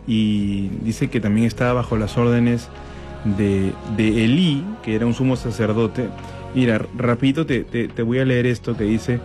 y dice que también estaba bajo las órdenes de Elí, que era un sumo sacerdote. Mira, rapidito te voy a leer esto que dice: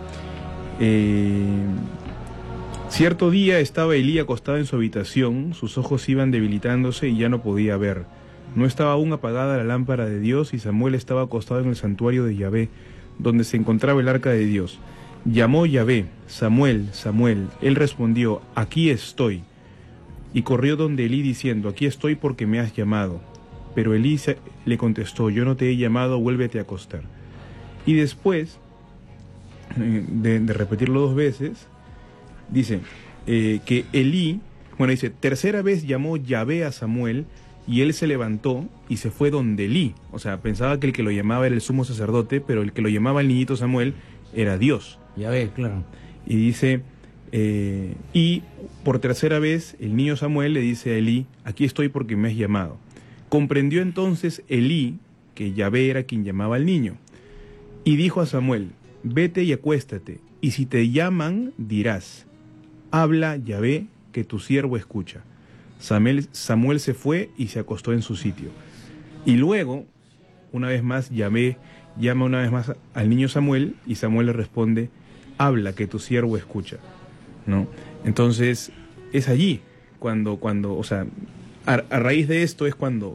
cierto día estaba Elí acostado en su habitación, sus ojos iban debilitándose y ya no podía ver. No estaba aún apagada la lámpara de Dios y Samuel estaba acostado en el santuario de Yahvé, donde se encontraba el arca de Dios. Llamó Yahvé: Samuel, Samuel. Él respondió: aquí estoy. Y corrió donde Elí diciendo: aquí estoy porque me has llamado. Pero Elí le contestó: yo no te he llamado, vuélvete a acostar. Y después de repetirlo 2 veces, dice que Elí, dice, tercera vez llamó Yahvé a Samuel, y él se levantó y se fue donde Elí. O sea, pensaba que el que lo llamaba era el sumo sacerdote, pero el que lo llamaba el niñito Samuel era Dios. Yahvé, claro. Y dice, y por tercera vez el niño Samuel le dice a Elí: aquí estoy porque me has llamado. Comprendió entonces Elí que Yahvé era quien llamaba al niño, y dijo a Samuel: vete y acuéstate, y si te llaman dirás: habla Yahvé, que tu siervo escucha. Samuel se fue y se acostó en su sitio. Y luego, una vez más, Yahvé llama una vez más al niño Samuel, y Samuel le responde: habla, que tu siervo escucha, ¿no? Entonces, es allí cuando o sea, a raíz de esto es cuando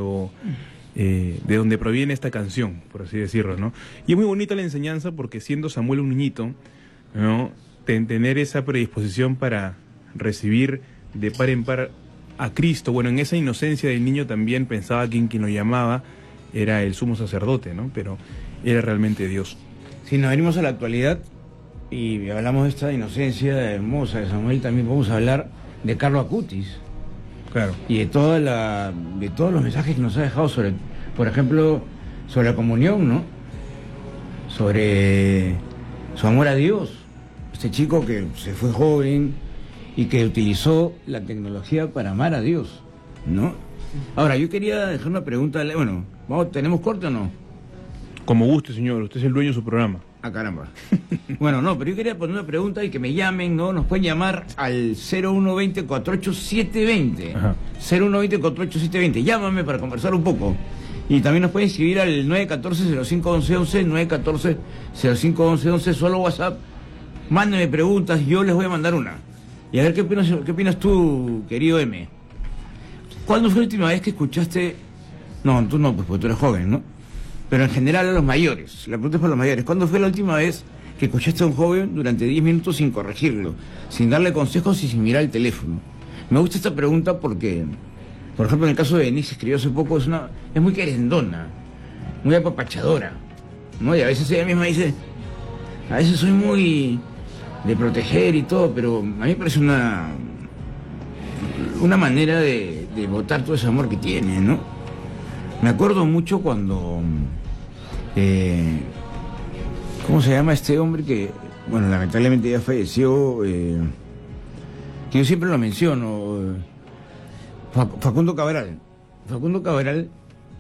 de donde proviene esta canción, por así decirlo, ¿no? Y es muy bonita la enseñanza porque, siendo Samuel un niñito, ¿no?, tener esa predisposición para recibir de par en par a Cristo. Bueno, en esa inocencia del niño también pensaba que quien lo llamaba era el sumo sacerdote, ¿no? Pero era realmente Dios. Si nos venimos a la actualidad y hablamos de esta inocencia hermosa de Samuel, también vamos a hablar de Carlo Acutis. Claro. Y de todos los mensajes que nos ha dejado sobre, por ejemplo, sobre la comunión, ¿no? Sobre su amor a Dios. Este chico que se fue joven y que utilizó la tecnología para amar a Dios, ¿no? Ahora, yo quería dejar una pregunta. Bueno, ¿tenemos corte o no? Como guste, señor. Usted es el dueño de su programa. Ah, caramba. Bueno, no, pero yo quería poner una pregunta y que me llamen, ¿no? Nos pueden llamar al 0120-48720. Ajá. 0120-48720. Llámame para conversar un poco. Y también nos pueden escribir al 914-051111, 914-051111, solo WhatsApp. Mándenme preguntas, yo les voy a mandar una. Y a ver, ¿qué opinas tú, querido M? ¿Cuándo fue la última vez que escuchaste? No, tú no, pues porque tú eres joven, ¿no? Pero en general a los mayores. La pregunta es para los mayores. ¿Cuándo fue la última vez que escuchaste a un joven durante 10 minutos sin corregirlo, sin darle consejos y sin mirar el teléfono? Me gusta esta pregunta porque, por ejemplo, en el caso de Denise, escribió hace poco, es muy querendona, muy apapachadora, ¿no? Y a veces ella misma dice: a veces soy muy de proteger y todo, pero a mí me parece una manera de botar todo ese amor que tiene, ¿no? Me acuerdo mucho cuando ¿cómo se llama este hombre que, bueno, lamentablemente ya falleció, que yo siempre lo menciono, Facundo Cabral. Facundo Cabral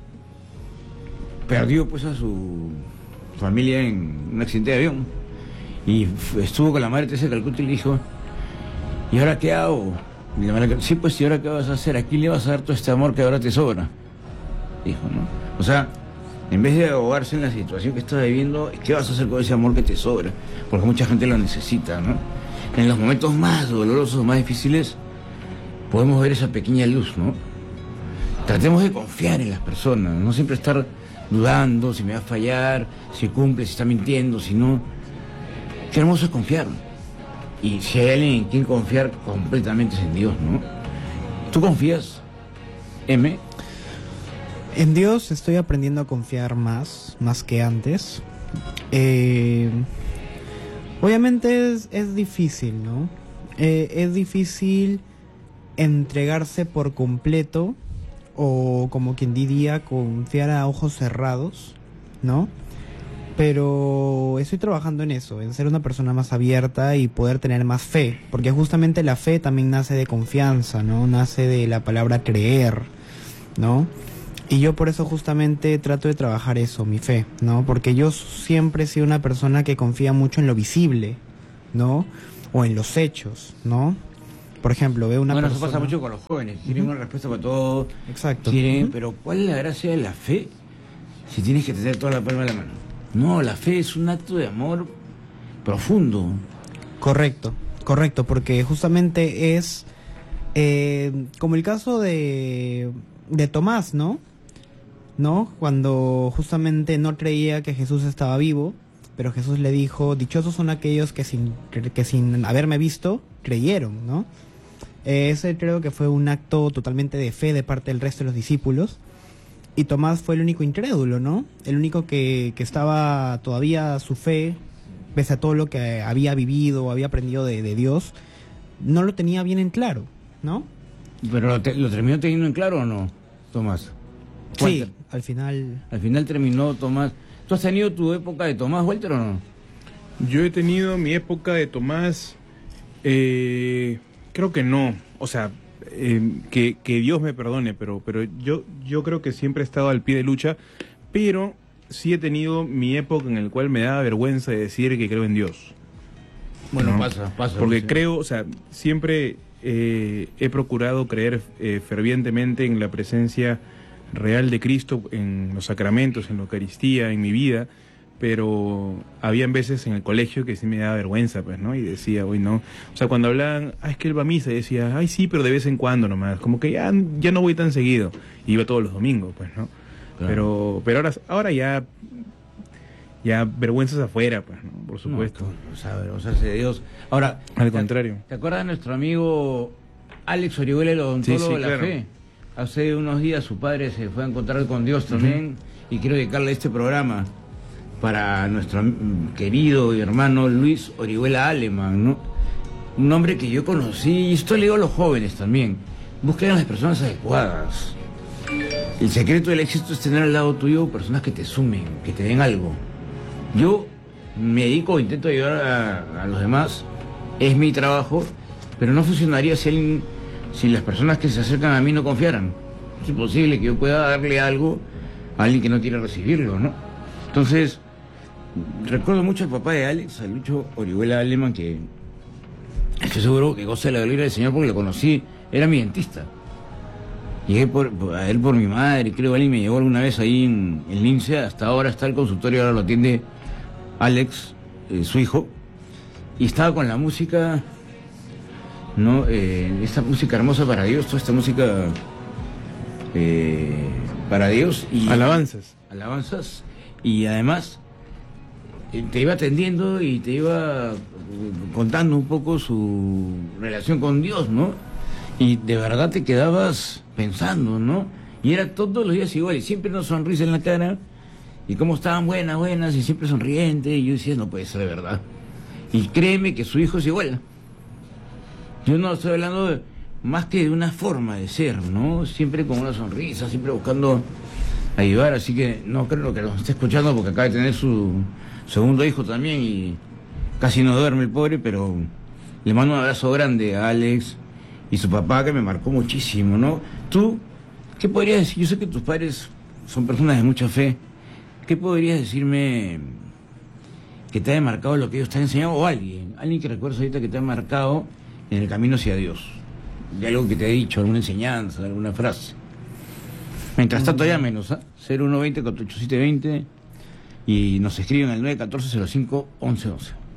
perdió pues a su familia en un accidente de avión y estuvo con la madre Teresa de Calcuta y le dijo: ¿y ahora qué hago? Y la madre: sí, pues, ¿y ahora qué vas a hacer? ¿A quién le vas a dar todo este amor que ahora te sobra? Dijo, ¿no? O sea, en vez de ahogarse en la situación que estás viviendo, ¿qué vas a hacer con ese amor que te sobra? Porque mucha gente lo necesita, ¿no? En los momentos más dolorosos, más difíciles, podemos ver esa pequeña luz, ¿no? Tratemos de confiar en las personas, no siempre estar dudando si me va a fallar, si cumple, si está mintiendo, si no. Qué hermoso es confiar. Y si hay alguien en quien confiar completamente es en Dios, ¿no? ¿Tú confías, M? En Dios estoy aprendiendo a confiar más que antes. Obviamente es difícil, ¿no? Es difícil entregarse por completo, o como quien diría, confiar a ojos cerrados, ¿no? Pero estoy trabajando en eso, en ser una persona más abierta y poder tener más fe, porque justamente la fe también nace de confianza, ¿no? Nace de la palabra creer, ¿no? Y yo por eso justamente trato de trabajar eso, mi fe, ¿no? Porque yo siempre he sido una persona que confía mucho en lo visible, ¿no? O en los hechos, ¿no? Por ejemplo, ve una Bueno, persona... eso pasa mucho con los jóvenes. Quieren una respuesta para todo. Exacto. Quieren, pero ¿cuál es la gracia de la fe si tienes que tener toda la palma de la mano? No, la fe es un acto de amor profundo. Correcto, porque justamente es como el caso de Tomás, ¿no? Cuando justamente no creía que Jesús estaba vivo, pero Jesús le dijo, dichosos son aquellos que sin haberme visto, creyeron, ¿no? Ese creo que fue un acto totalmente de fe de parte del resto de los discípulos. Y Tomás fue el único incrédulo, ¿no? El único que estaba todavía su fe, pese a todo lo que había vivido, había aprendido de Dios, no lo tenía bien en claro, ¿no? ¿Pero lo terminó teniendo en claro o no, Tomás? Sí, al final... Al final terminó Tomás. ¿Tú has tenido tu época de Tomás, Walter, o no? Yo he tenido mi época de Tomás, creo que no, o sea, que Dios me perdone, pero yo creo que siempre he estado al pie de lucha, pero sí he tenido mi época en la cual me da vergüenza de decir que creo en Dios. Bueno, ¿no? pasa. Porque sí. creo, o sea, siempre he procurado creer fervientemente en la presencia real de Cristo, en los sacramentos, en la Eucaristía, en mi vida, pero habían veces en el colegio que sí me daba vergüenza, pues, ¿no? Y decía, uy, no. O sea, cuando hablaban, es que él va a misa, y decía, ay, sí, pero de vez en cuando nomás, como que ya no voy tan seguido. Y iba todos los domingos, pues, ¿no? Claro. Pero ahora ya vergüenzas afuera, pues, ¿no? Por supuesto. No, o sea, vergonzarse de Dios. Ahora, al contrario. ¿Te acuerdas de nuestro amigo Alex Orihuela, el odontólogo de la claro. fe? Hace unos días su padre se fue a encontrar con Dios también, y quiero dedicarle este programa para nuestro querido y hermano Luis Orihuela Aleman, ¿no? Un hombre que yo conocí, y esto le digo a los jóvenes también, busquen a las personas adecuadas. El secreto del éxito es tener al lado tuyo personas que te sumen, que te den algo. Yo me dedico, intento ayudar a los demás, es mi trabajo, pero no funcionaría si las personas que se acercan a mí no confiaran. Es imposible que yo pueda darle algo a alguien que no quiere recibirlo, ¿no? Entonces, recuerdo mucho al papá de Alex, a Lucho Orihuela Aleman, que estoy seguro que goza de la gloria del Señor porque lo conocí, era mi dentista. Llegué a él por mi madre, creo que alguien me llevó alguna vez ahí en Lince, hasta ahora está el consultorio, ahora lo atiende Alex, su hijo, y estaba con la música, ¿no? Esta música hermosa para Dios, toda esta música para Dios. Y alabanzas, y además te iba atendiendo y te iba contando un poco su relación con Dios, ¿no? Y de verdad te quedabas pensando, ¿no? Y era todos los días igual, y siempre una sonrisa en la cara, y cómo estaban buenas, y siempre sonriente, y yo decía, no puede ser de verdad. Y créeme que su hijo es igual. Yo no estoy hablando más que de una forma de ser, ¿no? Siempre con una sonrisa, siempre buscando ayudar, así que no creo que nos esté escuchando porque acaba de tener su segundo hijo también y casi no duerme el pobre, pero le mando un abrazo grande a Alex y su papá, que me marcó muchísimo, ¿no? Tú, ¿qué podrías decir? Yo sé que tus padres son personas de mucha fe. ¿Qué podrías decirme que te haya marcado lo que ellos te han enseñado? O alguien que recuerdes ahorita que te ha marcado en el camino hacia Dios. De algo que te he dicho, alguna enseñanza, alguna frase. Mientras tanto, llámenos, ¿eh? 0120-48720 y nos escriben al 914-05-1111.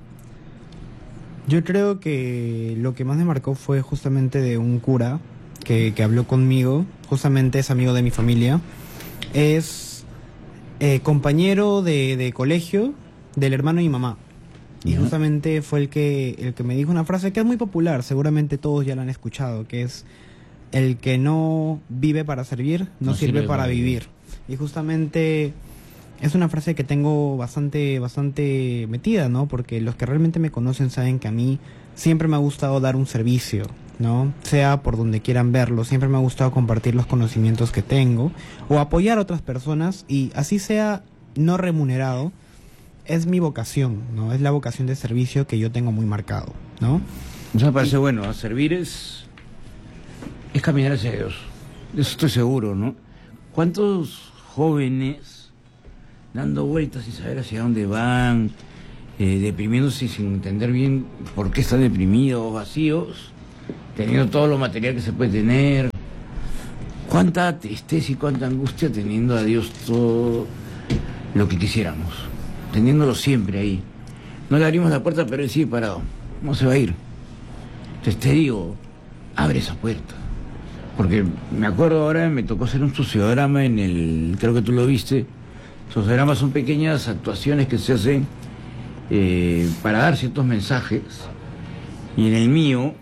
Yo creo que lo que más me marcó fue justamente de un cura que habló conmigo, justamente es amigo de mi familia, es compañero de colegio del hermano de mi mamá. Y justamente fue el que me dijo una frase que es muy popular, seguramente todos ya la han escuchado, que es: el que no vive para servir, no sirve para vivir. Y justamente es una frase que tengo bastante metida, ¿no? Porque los que realmente me conocen saben que a mí siempre me ha gustado dar un servicio, ¿no? Sea por donde quieran verlo, siempre me ha gustado compartir los conocimientos que tengo o apoyar a otras personas, y así sea no remunerado, es mi vocación, ¿no? Es la vocación de servicio que yo tengo muy marcado, ¿no? Eso me parece bueno, ¿no? Servir es caminar hacia Dios. De eso estoy seguro, ¿no? ¿Cuántos jóvenes dando vueltas sin saber hacia dónde van, deprimiéndose sin entender bien por qué están deprimidos, vacíos, teniendo todo lo material que se puede tener. Cuánta tristeza y cuánta angustia teniendo a Dios todo lo que quisiéramos, teniéndolo siempre ahí. No le abrimos la puerta, pero Él sigue parado. No se va a ir. Entonces te digo, abre esa puerta. Porque me acuerdo ahora, me tocó hacer un sociodrama en el... Creo que tú lo viste. Sociodramas son pequeñas actuaciones que se hacen para dar ciertos mensajes. Y en el mío,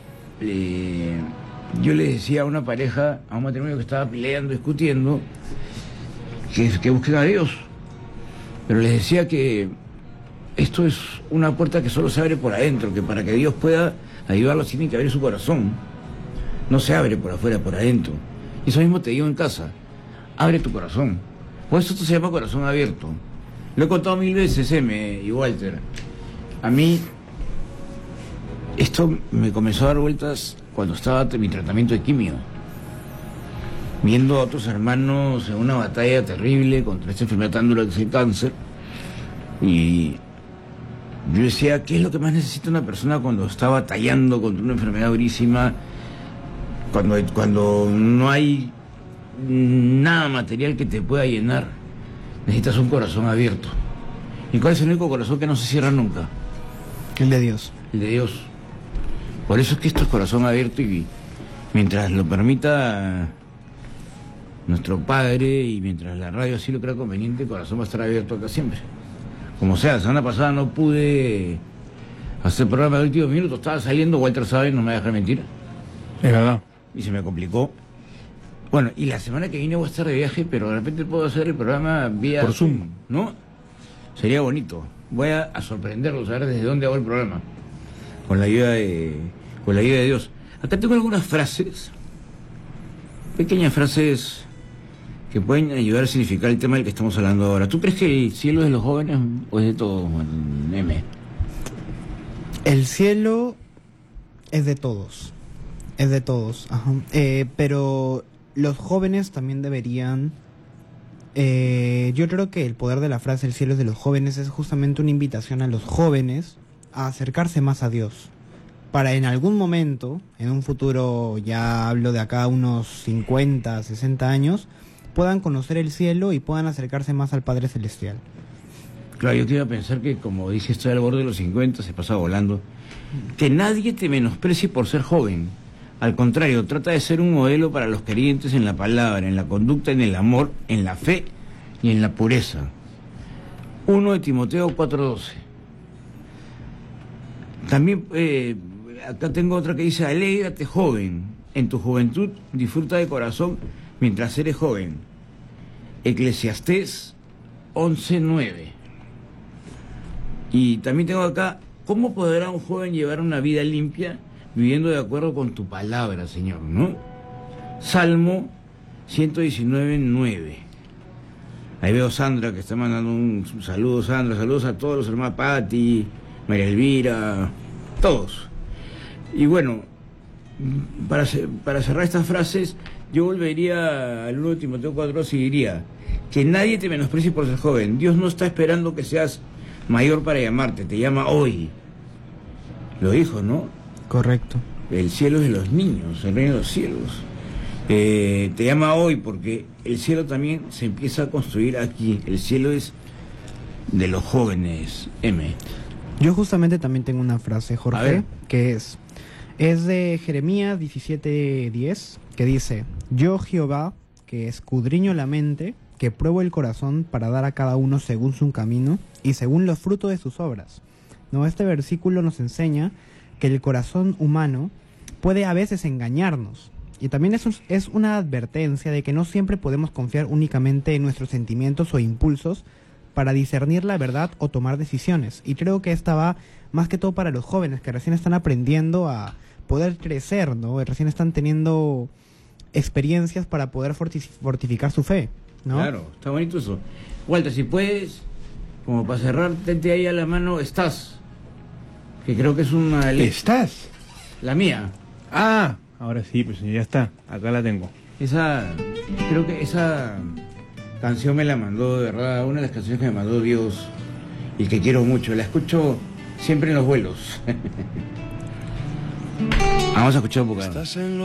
yo le decía a una pareja, a un matrimonio que estaba peleando, discutiendo, que busquen a Dios. Pero les decía que esto es una puerta que solo se abre por adentro, que para que Dios pueda ayudarlos tiene que abrir su corazón. No se abre por afuera, por adentro. Y eso mismo te digo en casa. Abre tu corazón. Por eso esto se llama corazón abierto. Lo he contado 1000 veces, y Walter. A mí, esto me comenzó a dar vueltas cuando estaba en mi tratamiento de quimio. Viendo a otros hermanos en una batalla terrible contra esta enfermedad tan dura que es el cáncer. Y yo decía, ¿qué es lo que más necesita una persona cuando está batallando contra una enfermedad durísima? Cuando no hay nada material que te pueda llenar, necesitas un corazón abierto. ¿Y cuál es el único corazón que no se cierra nunca? El de Dios. El de Dios. Por eso es que esto es corazón abierto y mientras lo permita nuestro Padre y mientras la radio así lo crea conveniente, el corazón va a estar abierto acá siempre. Como sea, la semana pasada no pude hacer programa de últimos minutos, estaba saliendo, Walter sabe, no me va a dejar mentir. Es verdad. Y se me complicó. Bueno, y la semana que viene voy a estar de viaje, pero de repente puedo hacer el programa vía por Zoom, ¿no? Sería bonito. Voy a sorprenderlos, a ver desde dónde hago el programa. Con la ayuda de Dios. Acá tengo algunas frases, pequeñas frases que pueden ayudar a significar el tema del que estamos hablando ahora. ¿Tú crees que el cielo es de los jóvenes o es de todos, M? El cielo es de todos. Es de todos, ajá. Pero los jóvenes también deberían... yo creo que el poder de la frase "el cielo es de los jóvenes" es justamente una invitación a los jóvenes a acercarse más a Dios. Para en algún momento, en un futuro, ya hablo de acá unos 50, 60 años, puedan conocer el cielo y puedan acercarse más al Padre Celestial. Claro, yo quiero pensar que, como dije, estoy al borde de los 50, se pasa volando. Que nadie te menosprecie por ser joven. Al contrario, trata de ser un modelo para los creyentes en la palabra, en la conducta, en el amor, en la fe y en la pureza. 1 de Timoteo 4:12. También, acá tengo otra que dice: alégrate, joven, en tu juventud disfruta de corazón mientras eres joven. Eclesiastés 11:9. Y también tengo acá: ¿cómo podrá un joven llevar una vida limpia viviendo de acuerdo con tu palabra, Señor? ¿No? Salmo 119:9. Ahí veo a Sandra que está mandando un saludo. Sandra, saludos a todos los hermanos, Patti, María Elvira, todos. Y bueno, para cerrar estas frases, yo volvería al 1 de Timoteo 4:2 y diría: que nadie te menosprecie por ser joven. Dios no está esperando que seas mayor para llamarte, te llama hoy. Lo dijo, ¿no? Correcto. El cielo es de los niños, el reino de los cielos. Te llama hoy porque el cielo también se empieza a construir aquí. El cielo es de los jóvenes, M. Yo justamente también tengo una frase, Jorge, que es de Jeremías 17:10, que dice: yo, Jehová, que escudriño la mente, que pruebo el corazón para dar a cada uno según su camino y según los frutos de sus obras. ¿No? Este versículo nos enseña que el corazón humano puede a veces engañarnos. Y también es una advertencia de que no siempre podemos confiar únicamente en nuestros sentimientos o impulsos para discernir la verdad o tomar decisiones. Y creo que esta va más que todo para los jóvenes que recién están aprendiendo a poder crecer, ¿no? Recién están teniendo experiencias para poder fortificar su fe, ¿no? Claro, está bonito eso. Walter, si puedes, como para cerrar, tente ahí a la mano, estás. Que creo que es una... ¿Estás? La mía. Ah, ahora sí, pues ya está, acá la tengo. Creo que esa canción me la mandó, de verdad, una de las canciones que me mandó Dios y que quiero mucho. La escucho siempre en los vuelos. Vamos a escuchar un poco.